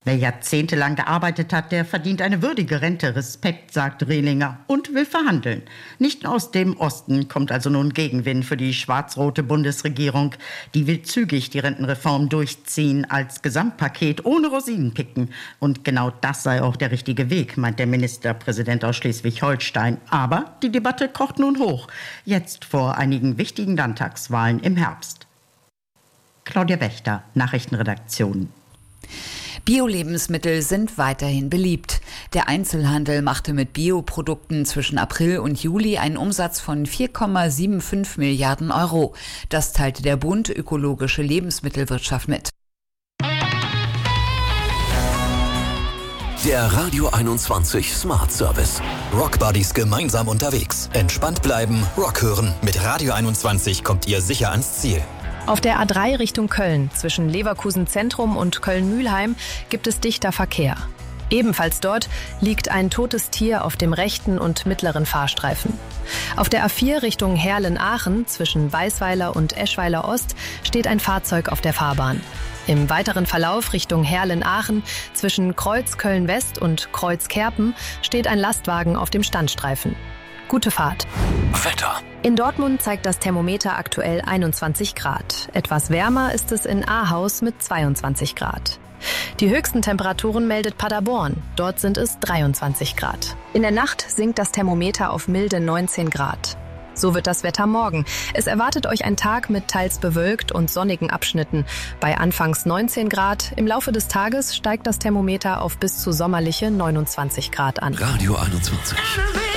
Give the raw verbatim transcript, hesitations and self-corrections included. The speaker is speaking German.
Wer jahrzehntelang gearbeitet hat, der verdient eine würdige Rente. Respekt, sagt Rehlinger und will verhandeln. Nicht aus dem Osten kommt also nun Gegenwind für die schwarz-rote Bundesregierung. Die will zügig die Rentenreform durchziehen als Gesamtpaket ohne Rosinenpicken. Und genau das sei auch der richtige Weg, meint der Ministerpräsident aus Schleswig-Holstein. Aber die Debatte kocht nun hoch. Jetzt vor einigen wichtigen Landtagswahlen im Herbst. Claudia Wächter, Nachrichtenredaktion. Bio-Lebensmittel sind weiterhin beliebt. Der Einzelhandel machte mit Bioprodukten zwischen April und Juli einen Umsatz von vier Komma fünfundsiebzig Milliarden Euro. Das teilte der Bund Ökologische Lebensmittelwirtschaft mit. Der Radio einundzwanzig Smart Service. Rock Buddies gemeinsam unterwegs. Entspannt bleiben, Rock hören. Mit Radio einundzwanzig kommt ihr sicher ans Ziel. Auf der A drei Richtung Köln, zwischen Leverkusen Zentrum und Köln-Mühlheim, gibt es dichter Verkehr. Ebenfalls dort liegt ein totes Tier auf dem rechten und mittleren Fahrstreifen. Auf der A vier Richtung Heerlen-Aachen, zwischen Weißweiler und Eschweiler Ost, steht ein Fahrzeug auf der Fahrbahn. Im weiteren Verlauf Richtung Heerlen-Aachen, zwischen Kreuz Köln-West und Kreuz Kerpen, steht ein Lastwagen auf dem Standstreifen. Gute Fahrt. Wetter. In Dortmund zeigt das Thermometer aktuell einundzwanzig Grad. Etwas wärmer ist es in Ahaus mit zweiundzwanzig Grad. Die höchsten Temperaturen meldet Paderborn. Dort sind es dreiundzwanzig Grad. In der Nacht sinkt das Thermometer auf milde neunzehn Grad. So wird das Wetter morgen. Es erwartet euch ein Tag mit teils bewölkt und sonnigen Abschnitten. Bei anfangs neunzehn Grad. Im Laufe des Tages steigt das Thermometer auf bis zu sommerliche neunundzwanzig Grad an. Radio einundzwanzig.